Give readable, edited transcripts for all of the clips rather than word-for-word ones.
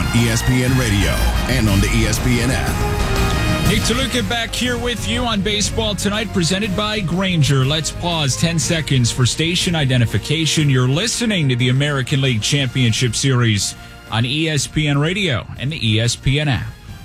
ESPN Radio, and on the ESPN app. Nick DeLuca back here with you on Baseball Tonight, presented by Grainger. Let's pause 10 seconds for station identification. You're listening to the American League Championship Series on ESPN Radio and the ESPN app.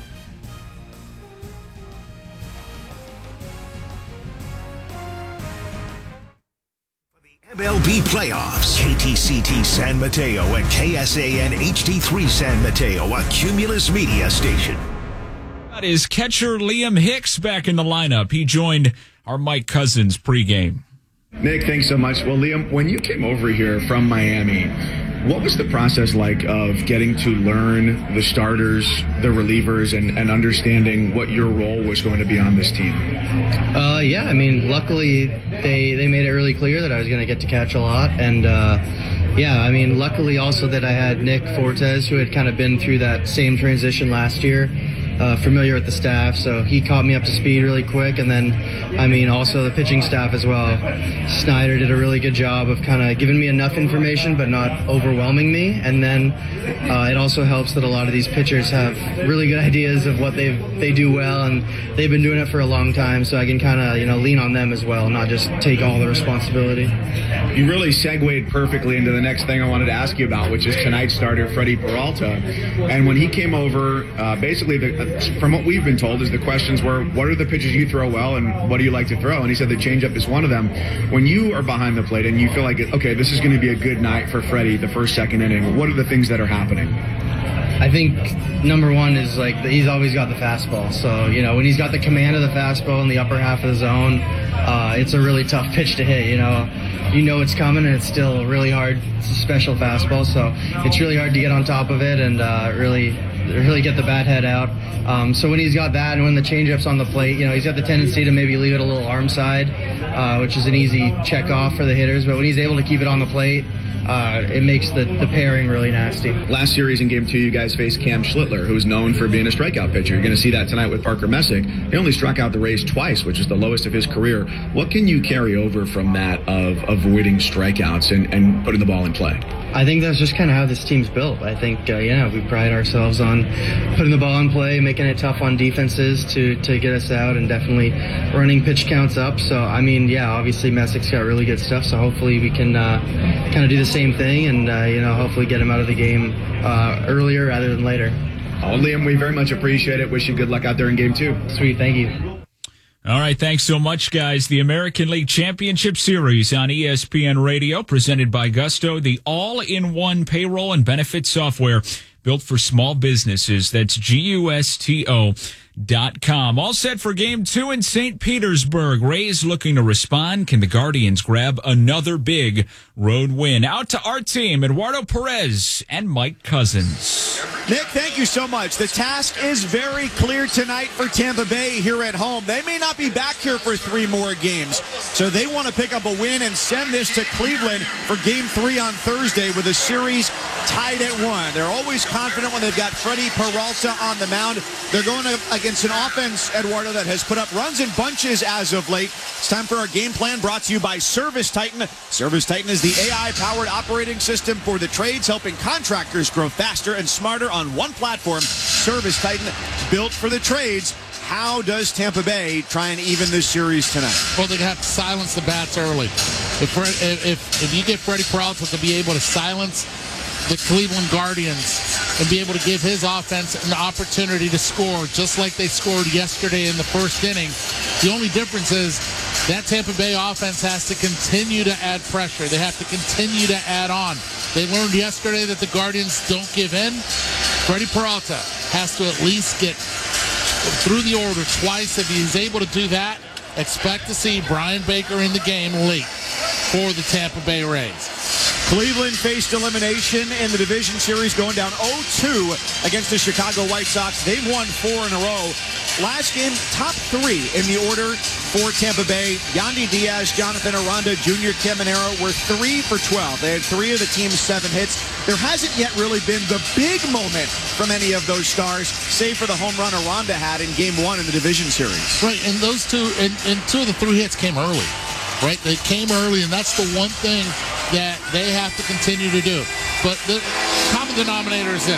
MLB playoffs. KTCT San Mateo and KSAN HD3 San Mateo, a Cumulus media station. That is catcher Liam Hicks back in the lineup. He joined our Mike Cousins pregame. Nick, thanks so much. Well, Liam, when you came over here from Miami, what was the process like of getting to learn the starters, the relievers, and understanding what your role was going to be on this team? Yeah, I mean, luckily they made it really clear that I was going to get to catch a lot. And, yeah, I mean, luckily also that I had Nick Fortes, who had kind of been through that same transition last year, familiar with the staff, so he caught me up to speed really quick. And then, I mean, also the pitching staff as well. Snyder did a really good job of kind of giving me enough information but not overwhelming me. And then it also helps that a lot of these pitchers have really good ideas of what they do well, and they've been doing it for a long time, so I can kind of, lean on them as well, not just take all the responsibility. You really segued perfectly into the next thing I wanted to ask you about, which is tonight's starter, Freddie Peralta. And when he came over, basically from what we've been told is the questions were, what are the pitches you throw well and what do you like to throw? And he said the changeup is one of them. When you are behind the plate and you feel like, okay, this is going to be a good night for Freddie the first, second inning, what are the things that are happening? I think number one is he's always got the fastball. So, when he's got the command of the fastball in the upper half of the zone, it's a really tough pitch to hit. You know it's coming, and it's still really hard. It's a special fastball, so it's really hard to get on top of it and really get the bat head out. So when he's got that and when the changeup's on the plate, he's got the tendency to maybe leave it a little arm side, which is an easy check off for the hitters. But when he's able to keep it on the plate, it makes the pairing really nasty. Last series in Game 2, you guys faced Cam Schlittler, who's known for being a strikeout pitcher. You're going to see that tonight with Parker Messick. He only struck out the Rays twice, which is the lowest of his career. What can you carry over from that of avoiding strikeouts and putting the ball in play? I think that's just kind of how this team's built. I think, we pride ourselves on putting the ball in play, making it tough on defenses to get us out, and definitely running pitch counts up. So, obviously Messick's got really good stuff, so hopefully we can kind of do the same thing and, hopefully get him out of the game earlier rather than later. Oh, Liam, we very much appreciate it. Wish you good luck out there in Game 2. Sweet, thank you. All right, thanks so much, guys. The American League Championship Series on ESPN Radio, presented by Gusto, the all-in-one payroll and benefits software built for small businesses. That's GUSTO.com. All set for Game 2 in St. Petersburg. Rays looking to respond. Can the Guardians grab another big road win? Out to our team, Eduardo Perez and Mike Cousins. Nick, thank you so much. The task is very clear tonight for Tampa Bay here at home. They may not be back here for 3 more games, so they want to pick up a win and send this to Cleveland for Game 3 on Thursday with a series tied at 1. They're always confident when they've got Freddie Peralta on the mound. They're going against an offense, Eduardo, that has put up runs in bunches as of late. It's time for our game plan, brought to you by Service Titan. Service Titan is the AI-powered operating system for the trades, helping contractors grow faster and smarter on one platform. Service Titan, built for the trades. How does Tampa Bay try and even this series tonight? Well, they have to silence the bats early. If you get Freddie Peralta to be able to silence the Cleveland Guardians and be able to give his offense an opportunity to score, just like they scored yesterday in the first inning, the only difference is that Tampa Bay offense has to continue to add pressure. They have to continue to add on. They learned yesterday that the Guardians don't give in. Freddie Peralta has to at least get through the order twice. If he's able to do that, expect to see Brian Baker in the game late for the Tampa Bay Rays. Cleveland faced elimination in the division series, going down 0-2 against the Chicago White Sox. They've won 4 in a row. Last game, top 3 in the order for Tampa Bay. Yandy Diaz, Jonathan Aranda, Junior Caminero were 3 for 12. They had 3 of the team's 7 hits. There hasn't yet really been the big moment from any of those stars, save for the home run Aranda had in Game 1 in the division series. Right, and those two, and 2 of the 3 hits came early. Right, they came early, and that's the one thing that they have to continue to do. But the common denominator is this.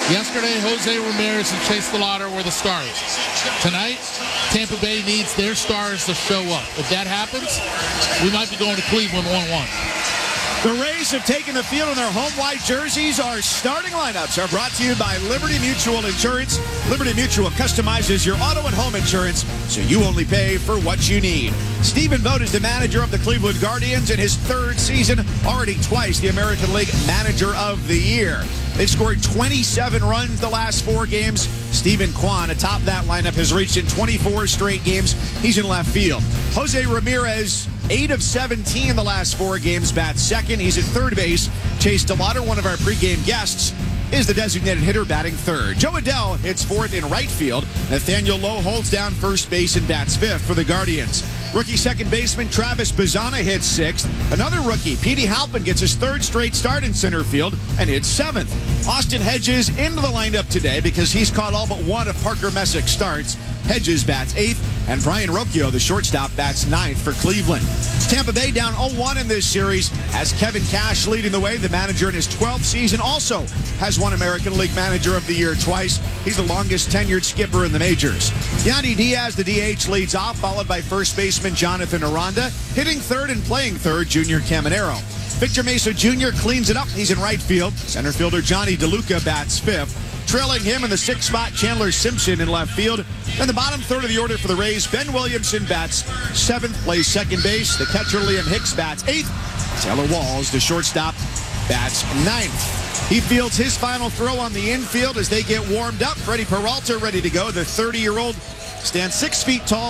Yesterday, Jose Ramirez and Chase DeLauder were the stars. Tonight, Tampa Bay needs their stars to show up. If that happens, we might be going to Cleveland 1-1. The Rays have taken the field in their home white jerseys. Our starting lineups are brought to you by Liberty Mutual Insurance. Liberty Mutual customizes your auto and home insurance so you only pay for what you need. Stephen Vogt is the manager of the Cleveland Guardians in his third season, already twice the American League Manager of the Year. They've scored 27 runs the last 4 games. Steven Kwan, atop that lineup, has reached in 24 straight games. He's in left field. Jose Ramirez, 8 of 17 in the last 4 games, bats second. He's at third base. Chase DeLauder, one of our pregame guests, is the designated hitter, batting third. Joe Adell hits fourth in right field. Nathaniel Lowe holds down first base and bats fifth for the Guardians. Rookie second baseman Travis Bazzana hits sixth. Another rookie, Petey Halpin, gets his third straight start in center field and hits seventh. Austin Hedges into the lineup today because he's caught all but one of Parker Messick's starts. Hedges bats eighth, and Brian Rocchio, the shortstop, bats ninth for Cleveland. Tampa Bay down 0-1 in this series has Kevin Cash leading the way. The manager in his 12th season also has won American League Manager of the Year twice. He's the longest tenured skipper in the majors. Yandy Diaz, the DH, leads off, followed by first baseman Jonathan Aranda. Hitting third and playing third, Junior Caminero. Victor Mesa Jr. cleans it up. He's in right field. Center fielder Johnny DeLuca bats fifth. Trailing him in the sixth spot, Chandler Simpson in left field. And the bottom third of the order for the Rays, Ben Williamson bats seventh, plays second base. The catcher Liam Hicks bats eighth. Taylor Walls, the shortstop, bats ninth. He fields his final throw on the infield as they get warmed up. Freddie Peralta ready to go. The 30-year-old stands 6 feet tall,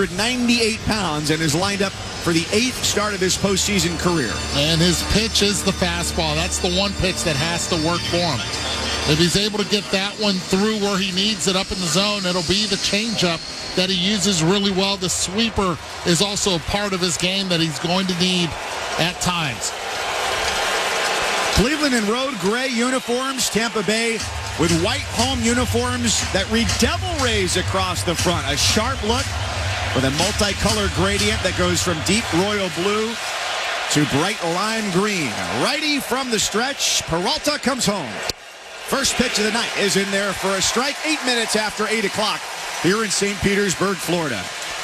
198 pounds, and is lined up for the 8th start of his postseason career. And his pitch is the fastball. That's the one pitch that has to work for him. If he's able to get that one through where he needs it up in the zone, it'll be the changeup that he uses really well. The sweeper is also a part of his game that he's going to need at times. Cleveland in road gray uniforms. Tampa Bay with white home uniforms that read Devil Rays across the front. A sharp look with a multicolored gradient that goes from deep royal blue to bright lime green. Righty from the stretch. Peralta comes home. First pitch of the night is in there for a strike. 8 minutes after 8 o'clock here in St. Petersburg, Florida.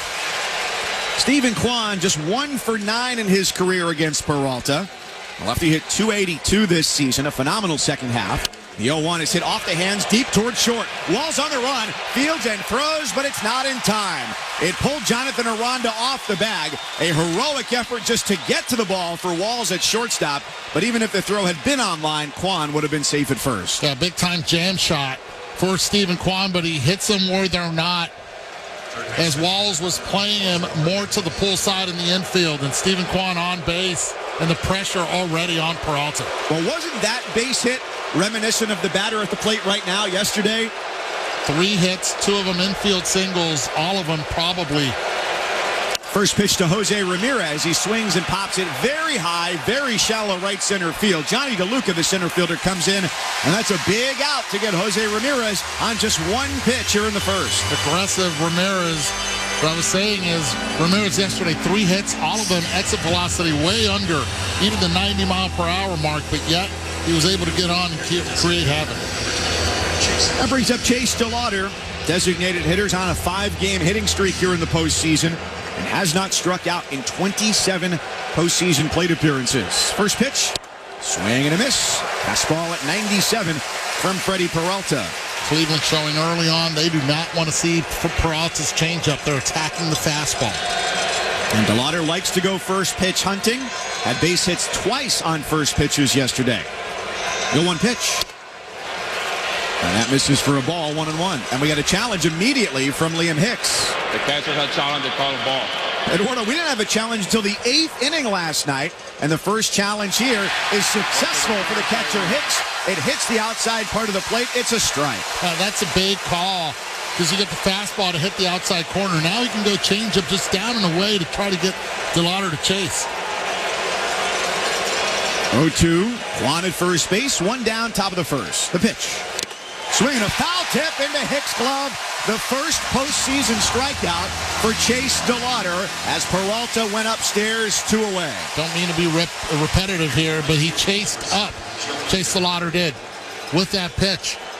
Steven Kwan just 1 for 9 in his career against Peralta. The lefty hit .282 this season, a phenomenal second half. The 0-1 is hit off the hands deep towards short. Walls on the run, fields and throws, but it's not in time. It pulled Jonathan Aranda off the bag. A heroic effort just to get to the ball for Walls at shortstop. But even if the throw had been online, Kwan would have been safe at first. Yeah, big-time jam shot for Steven Kwan, but he hits them where they're not, as Walls was playing him more to the pull side in the infield, and Steven Kwan on base, and the pressure already on Peralta. Well, wasn't that base hit reminiscent of the batter at the plate right now yesterday? 3 hits, 2 of them infield singles, all of them probably. First pitch to Jose Ramirez. He swings and pops it very high, very shallow right center field. Johnny DeLuca, the center fielder, comes in, and that's a big out to get Jose Ramirez on just 1 pitch here in the first. Aggressive Ramirez. What I was saying is Ramirez yesterday, 3 hits, all of them exit velocity way under even the 90-mile-per-hour mark, but yet he was able to get on and create havoc. That brings up Chase DeLauder, designated hitters on a 5-game hitting streak here in the postseason, and has not struck out in 27 postseason plate appearances. First pitch, swing and a miss. Fastball at 97 from Freddie Peralta. Cleveland showing early on they do not want to see Peralta's changeup. They're attacking the fastball. And DeLauder likes to go first pitch hunting. Had base hits twice on first pitches yesterday. The 1 pitch. And that misses for a ball, 1-1. And we got a challenge immediately from Liam Hicks. The catcher had challenge, they call a ball. Eduardo, we didn't have a challenge until the 8th inning last night. And the first challenge here is successful for the catcher Hicks. It hits the outside part of the plate. It's a strike. That's a big call because you get the fastball to hit the outside corner. Now he can go change up just down and away to try to get DeLauder to chase. 0-2. Kwan at first base. 1 down, top of the first. The pitch. Swing and a foul tip into Hicks' glove. The first postseason strikeout for Chase DeLauder as Peralta went upstairs 2 away. Don't mean to be repetitive here, but he chased up. Chase DeLauder did with that pitch.